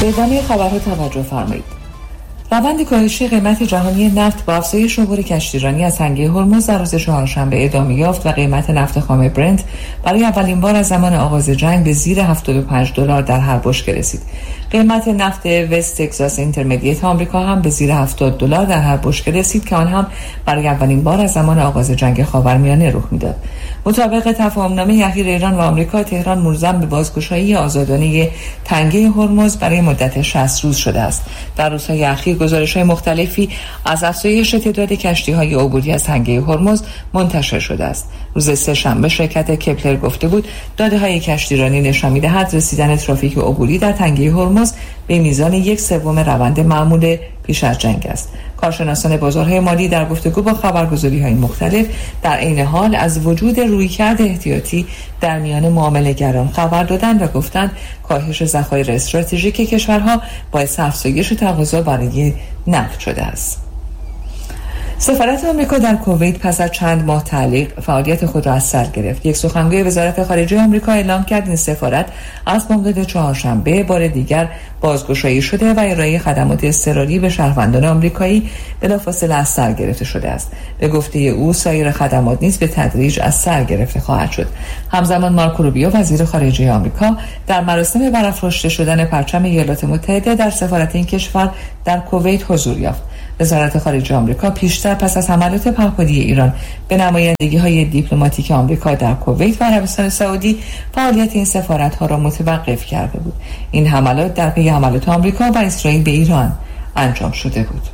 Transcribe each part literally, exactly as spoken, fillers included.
به ادامه خبرها توجه فرمایید. روند کاهشی قیمت جهانی نفت با افزایش عبور کشتیرانی از تنگه هرمز در روز چهارشنبه ادامه یافت و قیمت نفت خام برنت برای اولین بار از زمان آغاز جنگ به زیر هفتاد و پنج دلار در هر بشکه رسید. قیمت نفت وست تگزاس اینترمدییت آمریکا هم به زیر هفتاد دلار در هر بشکه رسید که آن هم برای اولین بار از زمان آغاز جنگ خاورمیانه رخ میداد. مطابق تفاهمنامه اخیر ایران و آمریکا، تهران ملزم به بازگشایی آزادانه تنگه هرمز برای مدت شصت روز شده است. در روزهای اخیر گزارش‌های مختلفی از افزایش تعداد کشتی‌های عبوری از تنگه هرمز منتشر شده است. روز سه‌شنبه شرکت کپلر گفته بود داده‌های کشتیرانی نشان می‌دهد رسیدن ترافیک عبوری در تنگه هرمز به میزان یک سوم روند معمول پیش از جنگ است. کارشناسان بازارهای مالی در گفتگو با خبرگزاری‌های مختلف در عین حال از وجود رویکرد احتیاطی در میان معامله‌گران خبر دادند و گفتند کاهش ذخایر استراتژیک کشورها باعث افزایش تقاضا برای نفت شده است. سفارت آمریکا در کویت پس از چند ماه تعلیق فعالیت خود را از سر گرفت. یک سخنگوی وزارت خارجه آمریکا اعلام کرد این سفارت از بامداد چهارشنبه بار دیگر بازگشایی شده و ارائه خدمات اضطراری به شهروندان آمریکایی بلافاصله از سر گرفته شده است. به گفته او سایر خدمات نیز به تدریج از سر گرفته خواهد شد. همزمان مارکو روبیو وزیر خارجه آمریکا در مراسم برافراشته شدن پرچم ایالات متحده در سفارت این کشور در کویت حضور یافت. وزارت خارجه آمریکا پیشتر پس از حملات پهپادی ایران به نمایندگی‌های دیپلماتیک آمریکا در کویت و عربستان سعودی فعالیت این سفارت‌ها را متوقف کرده بود. این حملات در پی حملات آمریکا و اسرائیل به ایران انجام شده بود.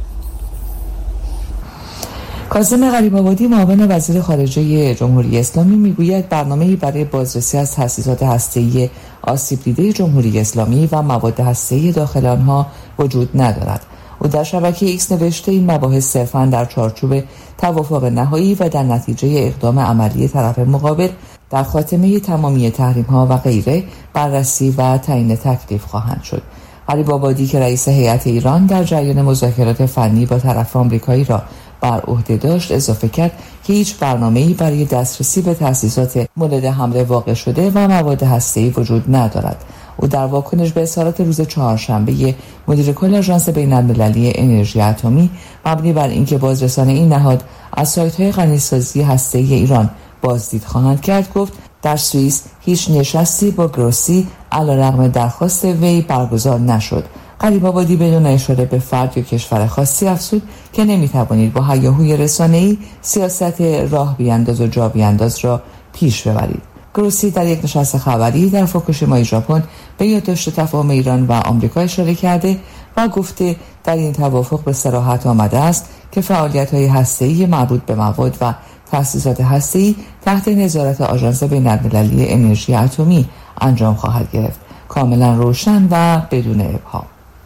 کاظم غریب‌آبادی معاون وزیر خارجه جمهوری اسلامی میگوید برنامه‌ای برای بازرسی از تأسیسات هسته‌ای آسیب دیده جمهوری اسلامی و مواد هسته‌ای داخل آنها وجود ندارد. او در شبکه ایکس نوشته این مباحث صرفاً در چارچوب توافق نهایی و در نتیجه اقدام عملی طرف مقابل در خاتمه تمامی تحریم‌ها و غیره بررسی و تعیین تکلیف خواهند شد. غریب‌آبادی که رئیس هیئت ایران در جریان مذاکرات فنی با طرف آمریکایی را بر عهده داشت اضافه کرد که هیچ برنامه‌ای برای دسترسی به تأسیسات مورد حمله واقع شده و مواد هسته‌ای وجود ندارد. او در واکنش به اظهارات روز چهارشنبه مدیر کل آژانس بین‌المللی انرژی اتمی مبنی بر اینکه بازرسان این نهاد از سایت‌های غنیسازی هسته‌ای ایران بازدید خواهند کرد گفت در سوئیس هیچ نشستی با گروسی علیرغم درخواست وی برگزار نشد. غریب‌آبادی بدون اشاره به فرد یا کشور خاصی افزود که نمی‌توانید با هیاهوی رسانه‌ای سیاست راه بیانداز و جا بیانداز را پیش ببرید. گروسی در یک نشست خبری در فوکوشیما ژاپن به یادداشت تفاهم ایران و آمریکا اشاره کرده و گفته در این توافق به صراحت آمده است که فعالیت‌های هسته‌ای مربوط به مواد و تأسیسات هسته‌ای تحت نظارت آژانس بین‌المللی انرژی اتمی انجام خواهد گرفت. کاملا روشن و بدون ابهام.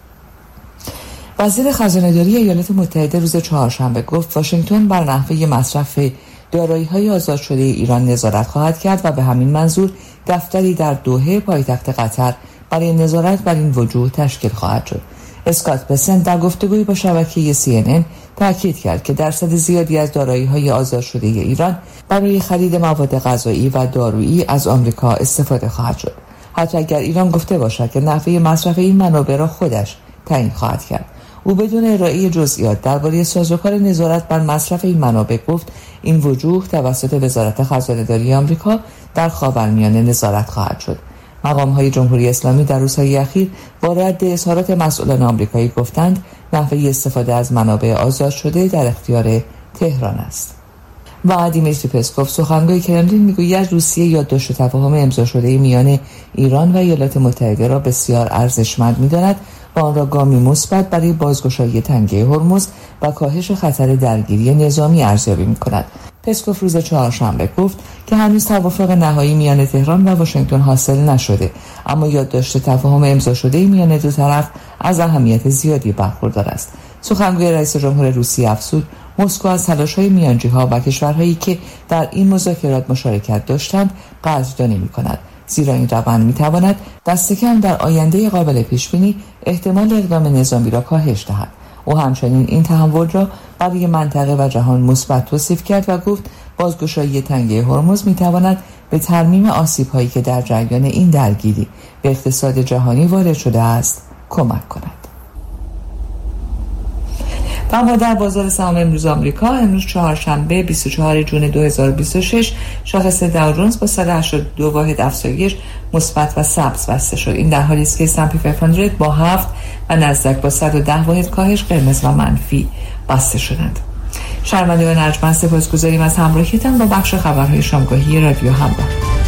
وزیر خزانه‌داری ایالات متحده روز چهارشنبه گفت واشنگتن بر نحوه مصرف دارایی‌های آزاد شده ایران نظارت خواهد کرد و به همین منظور دفتری در دوحه پایتخت قطر برای نظارت بر این وجوه تشکیل خواهد شد. اسکات بسنت در گفتگویی با شبکه سی ان ان تاکید کرد که درصد زیادی از دارایی‌های آزاد شده ایران برای خرید مواد غذایی و دارویی از آمریکا استفاده خواهد شد. حتی اگر ایران گفته باشد که نحوه مصرف این منابع را خودش تعیین خواهد کرد. او بدون ارائه جزئیات درباره سازوکار نظارت بر مصرف این منابع گفت این وجوه توسط وزارت خزانه‌داری آمریکا در خاورمیانه نظارت خواهد شد. مقام‌های جمهوری اسلامی در روزهای اخیر با رد اظهارات مسئولان آمریکایی گفتند نحوه استفاده از منابع آزاد شده در اختیار تهران است. و دیمیتری پسکوف سخنگوی کرملین میگوید روسیه یادداشت تفاهم امضا شده میان ایران و ایالات متحده را بسیار ارزشمند می‌داند و آن را گامی مثبت برای بازگشایی تنگه هرمز و کاهش خطر درگیری نظامی ارزیابی می‌کند. پسکوف روز چهارشنبه گفت که هنوز توافق نهایی میان تهران و واشنگتن حاصل نشده، اما یادداشت تفاهم امضا شده میان دو طرف از اهمیت زیادی برخوردار است. سخنگوی رئیس جمهور روسیه افزود مسکو از تلاش‌های میانجی‌ها و کشورهایی که در این مذاکرات مشارکت داشتند قدردانی می‌کند، زیرا این روند می‌تواند دست کم در آینده قابل پیش‌بینی احتمال اقدام نظامی را کاهش دهد. او همچنین این تحول را برای منطقه و جهان مثبت توصیف کرد و گفت بازگشایی تنگه هرمز می‌تواند به ترمیم آسیب‌هایی که در جریان این درگیری به اقتصاد جهانی وارد شده است کمک کند. و اما در بازار سهام امروز آمریکا، امروز چهارشنبه بیست و چهارم ژوئن دو هزار و بیست و شش، شاخص داو جونز با صد و هشتاد و دو واحد افزایش مثبت و سبز بسته شد. این در حالی است که اس اند پی پانصد با هفت و نزدک با صد و ده واحد کاهش قرمز و منفی بسته شدند. شنوندگان ارجمند، سپاسگزاریم از همراهیتان با بخش خبرهای شامگاهی رادیو همراه.